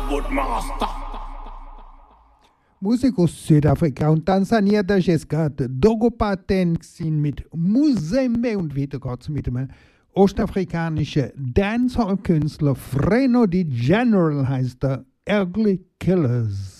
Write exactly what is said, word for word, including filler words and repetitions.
good master. Musik aus Südafrika und Tansania, da ist gerade Dogopaten mit Musembe und wieder geht's mit dem ostafrikanischen Dancehall-Künstler Freno the General heißt der Ugly Killers.